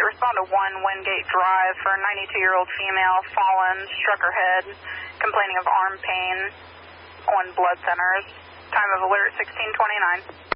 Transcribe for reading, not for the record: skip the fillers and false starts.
respond to 1 Wingate Drive for a 92-year-old female, fallen, struck her head, complaining of arm pain on blood thinners. Time of alert 1629.